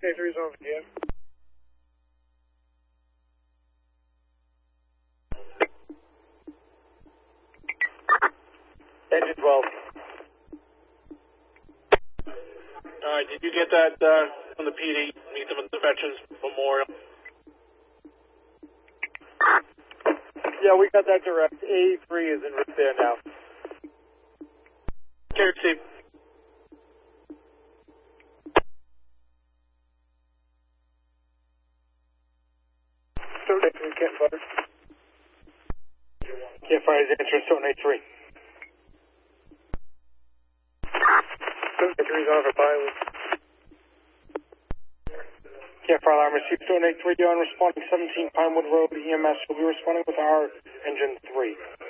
A3 is over here. Engine 12. Alright, did you get that from the PD? Meet them at the Veterans Memorial. Yeah, we got that direct. A3 is in route there now. Carrier Steve. Campfire. Campfire is answering Stone A3. Stone A3 is on for pilot. Campfire alarm received. Stone A3 on responding 17 Pinewood Road. EMS will be responding with our engine 3.